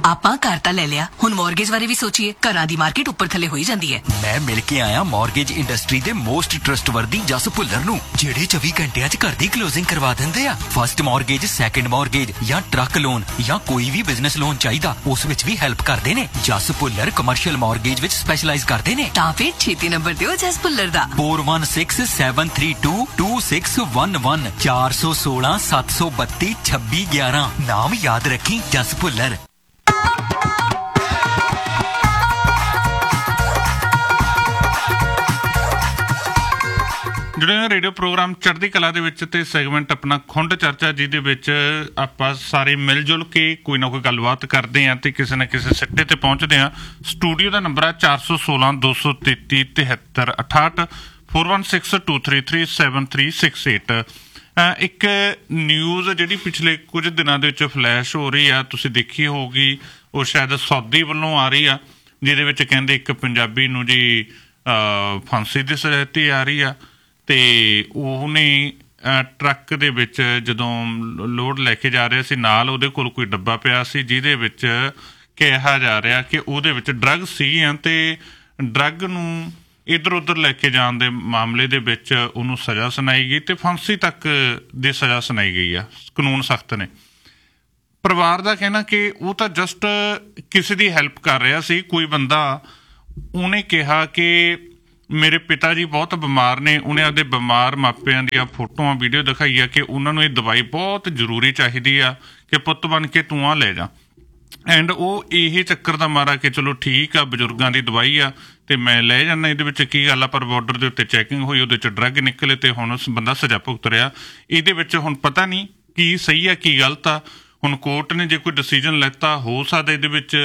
ਆਪਾਂ ਘਰ ਤਾਂ ਲੈ ਲਿਆ, ਹੁਣ ਮੌਰਗੇਜ ਬਾਰੇ ਵੀ ਸੋਚੀਏ। ਘਰਾਂ ਦੀ ਮਾਰਕੀਟ ਉੱਪਰ ਥੱਲੇ ਹੋਈ ਜਾਂਦੀ ਹੈ। ਮੈਂ ਮਿਲ ਕੇ ਆਇਆ ਮੌਰਗੇਜ ਇੰਡਸਟਰੀ ਦੇ ਮੋਸਟ ਟਰਸਟਵਰਦੀ ਜਸ ਭੁੱਲਰ ਨੂੰ, ਜਿਹੜੇ 24 ਘੰਟਿਆਂ 'ਚ ਘਰ ਦੀ ਕਲੋਜ਼ਿੰਗ ਕਰਵਾ ਦਿੰਦੇ ਆ। ਫਸਟ ਮੌਰਗੇਜ, ਸੈਕੰਡ ਮੌਰਗੇਜ ਜਾਂ ਟਰੱਕ ਲੋਨ ਜਾਂ ਕੋਈ ਵੀ ਬਿਜ਼ਨਸ ਲੋਨ ਚਾਹੀਦਾ, ਉਸ ਵਿੱਚ ਵੀ ਹੈਲਪ ਕਰਦੇ ਨੇ। ਜਸ ਭੁੱਲਰ ਕਮਰਸ਼ੀਅਲ ਮੌਰਗੇਜ ਵਿੱਚ ਸਪੈਸ਼ਲਾਈਜ਼ ਕਰਦੇ ਨੇ। ਤਾਂ ਫਿਰ ਛੇਤੀ ਨੰਬਰ ਦਿਓ ਜਸ ਭੁੱਲਰ ਦਾ 4167322611 416-732-2611। ਨਾਮ ਯਾਦ ਰੱਖੀ, ਜਸ ਭੁੱਲਰ। ਜਿਹੜੇ ਰੇਡੀਓ ਪ੍ਰੋਗਰਾਮ ਚੜ੍ਹਦੀ ਕਲਾ ਦੇ ਵਿੱਚ ਤੇ ਸੈਗਮੈਂਟ ਆਪਣਾ ਖੁੰਡ ਚਰਚਾ, ਜਿਹਦੇ ਵਿੱਚ ਆਪਾਂ ਸਾਰੇ ਮਿਲ ਜੁਲ ਕੇ ਕੋਈ ਨਾ ਕੋਈ ਗੱਲਬਾਤ ਕਰਦੇ ਹਾਂ ਤੇ ਕਿਸੇ ਨਾ ਕਿਸੇ ਸਿੱਟੇ ਤੇ ਪਹੁੰਚਦੇ ਹਾਂ। ਸਟੂਡੀਓ ਦਾ ਨੰਬਰ ਹੈ 416-233-7368 4162337368। ਇੱਕ ਨਿਊਜ਼ ਜਿਹੜੀ ਪਿਛਲੇ ਕੁਝ ਦਿਨਾਂ ਦੇ ਵਿੱਚ ਫਲੈਸ਼ ਹੋ ਰਹੀ ਆ, ਤੁਸੀਂ ਦੇਖੀ ਹੋਊਗੀ, ਉਹ ਸ਼ਾਇਦ ਸਊਦੀ ਵੱਲੋਂ ਆ ਰਹੀ ਆ, ਜਿਹਦੇ ਵਿੱਚ ਕਹਿੰਦੇ ਇੱਕ ਪੰਜਾਬੀ ਨੂੰ ਜੀ ਫਾਂਸੀ ਦੀ ਸਜ਼ਾ ਦਿੱਤੀ ਆ ਰਹੀ ਆ। ਤੇ ਉਹਨੇ ਟਰੱਕ ਦੇ ਵਿੱਚ ਜਦੋਂ ਲੋਡ ਲੈ ਕੇ ਜਾ ਰਿਹਾ ਸੀ, ਨਾਲ ਉਹਦੇ ਕੋਲ ਕੋਈ ਡੱਬਾ ਪਿਆ ਸੀ, ਜਿਹਦੇ ਵਿੱਚ ਕਿਹਾ ਜਾ ਰਿਹਾ ਕਿ ਉਹਦੇ ਵਿੱਚ ਡਰੱਗ ਸੀਗੀਆਂ ਤੇ ਡਰੱਗ ਨੂੰ ਇੱਧਰ ਉੱਧਰ ਲੈ ਕੇ ਜਾਣ ਦੇ ਮਾਮਲੇ ਦੇ ਵਿੱਚ ਉਹਨੂੰ ਸਜ਼ਾ ਸੁਣਾਈ ਗਈ ਤੇ ਫਾਂਸੀ ਤੱਕ ਦੀ ਸਜ਼ਾ ਸੁਣਾਈ ਗਈ ਆ। ਕਾਨੂੰਨ ਸਖਤ ਨੇ। ਪਰਿਵਾਰ ਦਾ ਕਹਿਣਾ ਕਿ ਉਹ ਤਾਂ ਜਸਟ ਕਿਸੇ ਦੀ ਹੈਲਪ ਕਰ ਰਿਹਾ ਸੀ। ਕੋਈ ਬੰਦਾ ਉਹਨੇ ਕਿਹਾ ਕਿ ਮੇਰੇ ਪਿਤਾ ਜੀ ਬਹੁਤ ਬਿਮਾਰ ਨੇ, ਉਹਨੇ ਆਪਦੇ ਬਿਮਾਰ ਮਾਪਿਆਂ ਦੀਆਂ ਫੋਟੋਆਂ ਵੀਡੀਓ ਦਿਖਾਈ ਆ ਕਿ ਉਹਨਾਂ ਨੂੰ ਇਹ ਦਵਾਈ ਬਹੁਤ ਜ਼ਰੂਰੀ ਚਾਹੀਦੀ ਆ ਕਿ ਪੁੱਤ ਬਣ ਕੇ ਤੂੰ ਆ ਲੈ ਜਾ। ਐਂਡ ਉਹ ਇਹ ਚੱਕਰ ਦਾ ਮਾਰਾ ਕਿ ਚਲੋ ਠੀਕ ਆ, ਬਜ਼ੁਰਗਾਂ ਦੀ ਦਵਾਈ ਆ ਤੇ ਮੈਂ ਲੈ ਜਾਂਦਾ, ਇਹਦੇ ਵਿੱਚ ਕੀ ਗੱਲ ਆ। ਪਰ ਬਾਰਡਰ ਦੇ ਉੱਤੇ ਚੈਕਿੰਗ ਹੋਈ, ਉਹਦੇ 'ਚ ਡਰੱਗ ਨਿਕਲੇ ਤੇ ਹੁਣ ਉਸ ਬੰਦਾ ਸਜ਼ਾ ਭੁਗਤ ਰਿਹਾ। ਇਹਦੇ ਵਿੱਚ ਹੁਣ ਪਤਾ ਨਹੀਂ ਕੀ ਸਹੀ ਆ ਕੀ ਗਲਤ ਆ। ਹੁਣ ਕੋਰਟ ਨੇ ਜੇ ਕੋਈ ਡਿਸੀਜ਼ਨ ਲੈਤਾ, ਹੋ ਸਕਦਾ ਇਹਦੇ ਵਿੱਚ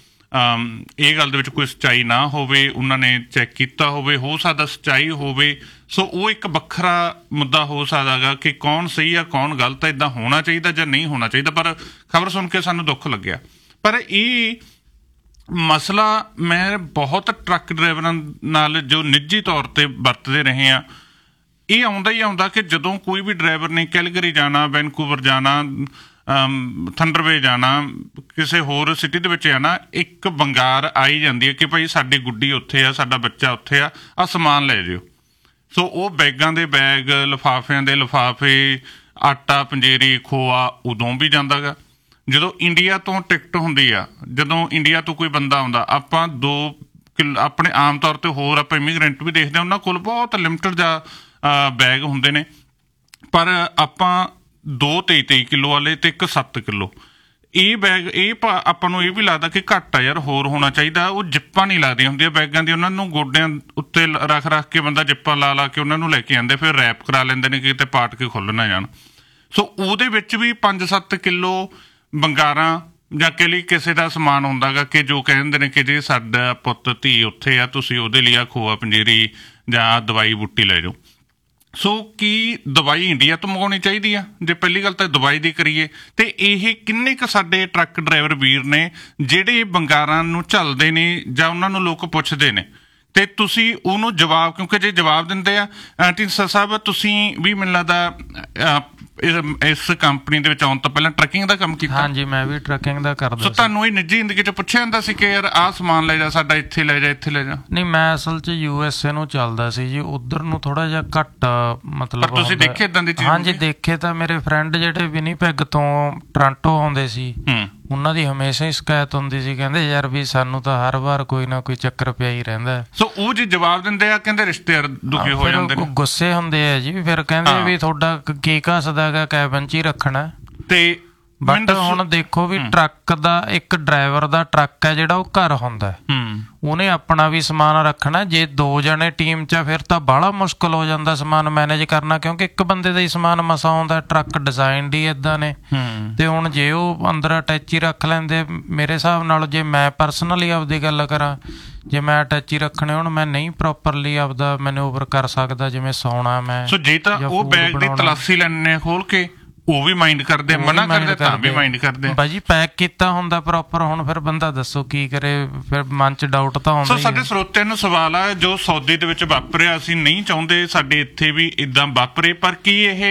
ਇਹ ਗੱਲ ਦੇ ਵਿੱਚ ਕੋਈ ਸੱਚਾਈ ਨਾ ਹੋਵੇ, ਉਹਨਾਂ ਨੇ ਚੈੱਕ ਕੀਤਾ ਹੋਵੇ, ਹੋ ਸਕਦਾ ਸੱਚਾਈ ਹੋਵੇ। ਸੋ ਉਹ ਇੱਕ ਵੱਖਰਾ ਮੁੱਦਾ ਹੋ ਸਕਦਾ ਗਾ ਕਿ ਕੌਣ ਸਹੀ ਆ ਕੌਣ ਗਲਤ ਆ, ਇੱਦਾਂ ਹੋਣਾ ਚਾਹੀਦਾ ਜਾਂ ਨਹੀਂ ਹੋਣਾ ਚਾਹੀਦਾ। ਪਰ ਖਬਰ ਸੁਣ ਕੇ ਸਾਨੂੰ ਦੁੱਖ ਲੱਗਿਆ। ਪਰ ਇਹ ਮਸਲਾ ਮੈਂ ਬਹੁਤ ਟਰੱਕ ਡਰਾਈਵਰਾਂ ਨਾਲ ਜੋ ਨਿੱਜੀ ਤੌਰ 'ਤੇ ਵਰਤਦੇ ਰਹੇ ਹਾਂ, ਇਹ ਆਉਂਦਾ ਹੀ ਆਉਂਦਾ ਕਿ ਜਦੋਂ ਕੋਈ ਵੀ ਡਰਾਈਵਰ ਨੇ ਕੈਲਗਰੀ ਜਾਣਾ, ਵੈਨਕੂਵਰ ਜਾਣਾ, ਥੰਡਰਵੇ ਜਾਣਾ, ਕਿਸੇ ਹੋਰ ਸਿਟੀ ਦੇ ਵਿੱਚ ਜਾਣਾ, ਇੱਕ ਵੰਗਾਰ ਆਈ ਜਾਂਦੀ ਹੈ ਕਿ ਭਾਈ ਸਾਡੀ ਗੁੱਡੀ ਉੱਥੇ ਆ, ਸਾਡਾ ਬੱਚਾ ਉੱਥੇ ਆ, ਆਹ ਸਮਾਨ ਲੈ ਜਿਓ। ਸੋ ਉਹ ਬੈਗਾਂ ਦੇ ਬੈਗ, ਲਿਫਾਫਿਆਂ ਦੇ ਲਿਫਾਫੇ, ਆਟਾ, ਪੰਜੀਰੀ, ਖੋਆ ਉਦੋਂ ਵੀ ਜਾਂਦਾ ਗਾ। ਜਦੋਂ ਇੰਡੀਆ ਤੋਂ ਟਿਕਟ ਹੁੰਦੀ ਆ, ਜਦੋਂ ਇੰਡੀਆ ਤੋਂ ਕੋਈ ਬੰਦਾ ਆਉਂਦਾ, ਆਪਾਂ 2 ਕਿਲੋ ਆਪਣੇ ਆਮ ਤੌਰ 'ਤੇ ਹੋਰ ਆਪਾਂ ਇਮੀਗਰੈਂਟ ਵੀ ਦੇਖਦੇ ਹਾਂ, ਉਹਨਾਂ ਕੋਲ ਬਹੁਤ ਲਿਮਟਡ ਜਾਂ ਬੈਗ ਹੁੰਦੇ ਨੇ। ਪਰ ਆਪਾਂ 2 23 ਕਿੱਲੋ ਵਾਲੇ ਤੇ ਇੱਕ 7 ਕਿੱਲੋ ਇਹ ਬੈਗ, ਇਹ ਆਪਾਂ ਨੂੰ ਇਹ ਵੀ ਲੱਗਦਾ ਕਿ ਘੱਟ ਆ ਯਾਰ, ਹੋਰ ਹੋਣਾ ਚਾਹੀਦਾ। ਉਹ ਜਿੱਪਾਂ ਨਹੀਂ ਲੱਗਦੀਆਂ ਹੁੰਦੀਆਂ ਬੈਗਾਂ ਦੀ, ਉਹਨਾਂ ਨੂੰ ਗੋਡਿਆਂ ਉੱਤੇ ਰੱਖ ਕੇ ਬੰਦਾ ਜਿੱਪਾਂ ਲਾ ਕੇ ਉਹਨਾਂ ਨੂੰ ਲੈ ਕੇ ਆਉਂਦੇ, ਫਿਰ ਰੈਪ ਕਰਾ ਲੈਂਦੇ ਨੇ ਕਿਤੇ ਪਾਟ ਕੇ ਖੁੱਲ੍ਹ ਨਾ ਜਾਣ। ਸੋ ਉਹਦੇ ਵਿੱਚ ਵੀ 5-7 ਕਿੱਲੋ ਬੰਗਾਰਾਂ ਜਾਂ ਕਹਿ ਲਈ ਕਿਸੇ ਦਾ ਸਮਾਨ ਹੁੰਦਾ ਗਾ ਕਿ ਜੋ ਕਹਿੰਦੇ ਨੇ ਕਿ ਜੇ ਸਾਡਾ ਪੁੱਤ ਧੀ ਉੱਥੇ ਆ, ਤੁਸੀਂ ਉਹਦੇ ਲਈ ਆ ਖੋਆ ਪੰਜੀਰੀ ਜਾਂ ਦਵਾਈ ਬੂਟੀ ਲੈ ਜਾਓ। ਸੋ ਕੀ ਦਵਾਈ ਇੰਡੀਆ ਤੋਂ ਮੰਗਵਾਉਣੀ ਚਾਹੀਦੀ ਆ? ਜੇ ਪਹਿਲੀ ਗੱਲ ਤਾਂ ਦਵਾਈ ਦੀ ਕਰੀਏ ਤੇ ਇਹ ਕਿੰਨੇ ਕੁ ਸਾਡੇ ਟਰੱਕ ਡਰਾਈਵਰ ਵੀਰ ਨੇ ਜਿਹੜੇ ਬੰਗਾਰਾਂ ਨੂੰ ਝੱਲਦੇ ਨੇ ਜਾਂ ਉਹਨਾਂ ਨੂੰ ਲੋਕ ਪੁੱਛਦੇ ਨੇ ਤੇ ਤੁਸੀਂ ਉਹਨੂੰ ਜਵਾਬ, ਕਿਉਂਕਿ ਜੇ ਜਵਾਬ ਦਿੰਦੇ ਆ ਢੀਂਡਸਾ ਸਾਹਿਬ, ਤੁਸੀਂ ਵੀ ਮੈਨੂੰ ਲੱਗਦਾ ਇਸ ਕੰਪਨੀ ਦੇ ਵਿੱਚ ਆਉਣ ਤੋਂ ਪਹਿਲਾਂ ਟਰੱਕਿੰਗ ਦਾ ਕੰਮ ਕੀਤਾ। ਹਾਂਜੀ, ਮੈਂ ਵੀ ਟਰੱਕਿੰਗ ਦਾ ਕਰਦਾ। ਸੋ ਤੁਹਾਨੂੰ ਇਹ ਨਿੱਜੀ ਜ਼ਿੰਦਗੀ 'ਚ ਪੁੱਛਿਆ ਜਾਂਦਾ ਸੀ ਕਿ ਯਾਰ ਆਹ ਸਮਾਨ ਲੈ ਜਾ, ਸਾਡਾ ਇੱਥੇ ਲੈ ਜਾ, ਇੱਥੇ ਲੈ ਜਾ? ਨਹੀਂ, ਮੈਂ ਅਸਲ 'ਚ USA ਨੂੰ ਚੱਲਦਾ ਸੀ ਜੀ, ਉੱਧਰ ਨੂੰ ਥੋੜਾ ਜਿਹਾ ਘੱਟ ਮਤਲਬ। ਪਰ ਤੁਸੀਂ ਦੇਖੇ ਏਦਾਂ ਦੀ ਚੀਜ਼? ਹਾਂਜੀ ਦੇਖੇ ਤਾਂ। ਮੇਰੇ ਫਰੈਂਡ ਜਿਹੜੇ ਵਿਨੀਪੈਗ ਤੋਂ ਟੋਰਾਂਟੋ ਆਉਂਦੇ ਸੀ, ਉਹਨਾਂ ਦੀ ਹਮੇਸ਼ਾ ਹੀ ਸ਼ਿਕਾਇਤ ਹੁੰਦੀ ਸੀ, ਕਹਿੰਦੇ ਯਾਰ ਵੀ ਸਾਨੂੰ ਤਾਂ ਹਰ ਵਾਰ ਕੋਈ ਨਾ ਕੋਈ ਚੱਕਰ ਪਿਆ ਹੀ ਰਹਿੰਦਾ। ਸੋ ਉਹ ਜੇ ਜਵਾਬ ਦਿੰਦੇ ਆ, ਕਹਿੰਦੇ ਰਿਸ਼ਤੇਦਾਰ ਦੁਖੀ ਹੋ ਜਾਂਦੇ ਨੇ, ਗੁੱਸੇ ਹੁੰਦੇ ਆ ਜੀ। ਫਿਰ ਕਹਿੰਦੇ ਵੀ ਤੁਹਾਡਾ ਕੀ ਘਸਦਾ ਗਾ, ਕੈਬਨ 'ਚ ਹੀ ਰੱਖਣਾ। ਤੇ ਬਟ ਹੁਣ ਦੇਖੋ ਵੀ ਟਰੱਕ ਦਾ ਇੱਕ ਡਰਾਈਵਰ ਦਾ ਟਰੱਕ ਹੈ ਜਿਹੜਾ ਉਹ ਘਰ ਹੁੰਦਾ, ਉਹਨੇ ਆਪਣਾ ਵੀ ਸਮਾਨ ਰੱਖਣਾ। ਜੇ 2 ਜਣੇ ਟੀਮ 'ਚ ਫਿਰ ਤਾਂ ਬਾਹਲਾ ਮੁਸ਼ਕਿਲ ਹੋ ਜਾਂਦਾ ਸਮਾਨ ਮੈਨੇਜ ਕਰਨਾ, ਕਿਉਂਕਿ ਇੱਕ ਬੰਦੇ ਦਾ ਹੀ ਸਮਾਨ ਮਸਾ ਆਉਂਦਾ। ਟਰੱਕ ਡਿਜ਼ਾਈਨਡ ਹੀ ਏਦਾਂ ਨੇ। ਤੇ ਹੁਣ ਜੇ ਉਹ ਅੰਦਰ ਅਟੈਚੀ ਰੱਖ ਲੈਂਦੇ, ਮੇਰੇ ਹਿਸਾਬ ਨਾਲ ਜੇ ਮੈਂ ਪਰਸਨਲੀ ਆਪਦੀ ਗੱਲ ਕਰਾਂ, ਜੇ ਮੈਂ ਅਟੈਚੀ ਰੱਖਣੇ ਹੁਣ, ਮੈਂ ਨਹੀਂ ਪ੍ਰੋਪਰਲੀ ਆਪਦਾ ਮੈਨੂਵਰ ਕਰ ਸਕਦਾ, ਜਿਵੇਂ ਸੌਣਾ ਮੈਂ। ਸੋ ਜੇ ਤਾਂ ਉਹ ਬੈਗ ਦੀ ਤਲਾਸ਼ੀ ਲੈਣੇ ਖੋਲ ਕੇ, ਉਹ ਵੀ ਮਾਈਂਡ ਕਰਦੇ, ਮਨਾ ਕਰਦੇ ਤਾਂ ਵੀ ਮਾਈਂਡ ਕਰਦੇ। ਭਾਜੀ ਪੈਕ ਕੀਤਾ ਹੁੰਦਾ ਪ੍ਰੋਪਰ, ਹੁਣ ਫਿਰ ਬੰਦਾ ਦੱਸੋ ਕੀ ਕਰੇ, ਫਿਰ ਮਨ 'ਚ ਡਾਊਟ ਤਾਂ ਆਉਂਦਾ। ਸੋ ਸਾਡੇ ਸਰੋਤਿਆਂ ਨੂੰ ਸਵਾਲ ਆ, ਜੋ ਸੌਦੀ ਦੇ ਵਿੱਚ ਵਾਪਰਿਆ ਅਸੀਂ ਨਹੀਂ ਚਾਹੁੰਦੇ ਸਾਡੇ ਇੱਥੇ ਵੀ ਇੱਦਾਂ ਵਾਪਰੇ, ਪਰ ਕੀ ਇਹ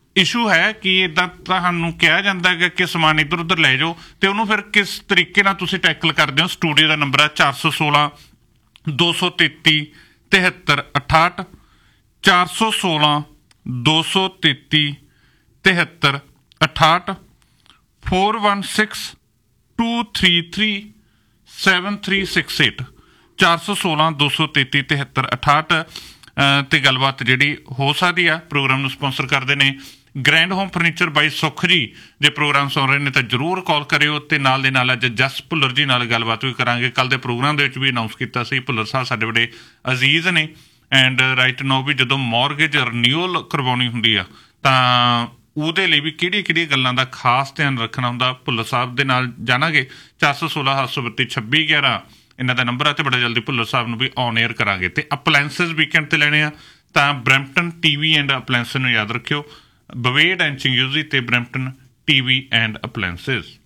ਇਸ਼ੂ ਹੈ ਕਿ ਇਦਾਂ ਤੁਹਾਨੂੰ ਕਿਹਾ ਜਾਂਦਾ ਹੈਗਾ ਕਿ ਸਮਾਨ ਇੱਧਰ ਉੱਧਰ ਲੈ ਜਾਓ, ਤੇ ਉਹਨੂੰ ਫਿਰ ਕਿਸ ਤਰੀਕੇ ਨਾਲ ਤੁਸੀਂ ਟੈਕਲ ਕਰਦੇ ਹੋ। ਸਟੂਡੀਓ ਦਾ ਨੰਬਰ ਹੈ 416 233 73 68, 416 233 73 68, 416 233 7368, 416 233 73 68 ਤੇ ਗੱਲਬਾਤ ਜਿਹੜੀ ਹੋ ਸਕਦੀ ਆ। ਪ੍ਰੋਗਰਾਮ ਨੂੰ ਸਪਾਂਸਰ ਕਰਦੇ ਨੇ ਗ੍ਰੈਂਡ ਹੋਮ ਫਰਨੀਚਰ ਬਾਈ ਸੁਖ ਜੀ। ਜੇ ਪ੍ਰੋਗਰਾਮ ਸੁਣ ਰਹੇ ਨੇ ਤਾਂ ਜ਼ਰੂਰ ਕਾਲ ਕਰਿਓ, ਤੇ ਨਾਲ ਦੇ ਨਾਲ ਅੱਜ ਜਸ ਭੁੱਲਰ ਜੀ ਨਾਲ ਗੱਲਬਾਤ ਵੀ ਕਰਾਂਗੇ। ਕੱਲ ਦੇ ਪ੍ਰੋਗਰਾਮ ਦੇ ਵਿੱਚ ਵੀ ਅਨਾਊਂਸ ਕੀਤਾ ਸੀ, ਭੁੱਲਰ ਸਾਹਿਬ ਸਾਡੇ ਬੜੇ ਅਜ਼ੀਜ਼ ਨੇ। ਐਂਡ ਰਾਈਟ ਨਾਓ ਵੀ ਜਦੋਂ ਮੌਰਗੇਜ ਰਿਨਿਊਅਲ ਕਰਵਾਉਣੀ ਹੁੰਦੀ ਆ ਤਾਂ ਉਹਦੇ ਲਈ ਵੀ ਕਿਹੜੀਆਂ ਗੱਲਾਂ ਦਾ ਖਾਸ ਧਿਆਨ ਰੱਖਣਾ ਹੁੰਦਾ, ਭੁੱਲਰ ਸਾਹਿਬ ਦੇ ਨਾਲ ਜਾਣਾਂਗੇ। 416 732 2611 ਇਹਨਾਂ ਦਾ ਨੰਬਰ ਆ, ਤੇ ਬੜਾ ਜਲਦੀ ਭੁੱਲਰ ਸਾਹਿਬ ਨੂੰ ਵੀ ਔਨ ਏਅਰ ਕਰਾਂਗੇ। ਤੇ ਅਪਲਾਇੰਸਿਸ ਵੀਕਐਂਡ ਤੇ ਲੈਣੇ ਆ ਤਾਂ ਬਰੈਂਪਟਨ ਟੀਵੀ ਐਂਡ ਅਪਲਾਇੰਸਿਸ ਨੂੰ ਯਾਦ ਰੱਖਿਓ, ਬਵੇਡ ਐਂਡ ਚਿੰਗਿਊਜ਼ੀ ਤੇ ਬਰੈਂਪਟਨ ਟੀਵੀ ਐਂਡ ਅਪਲਾਇੰਸਿਸ।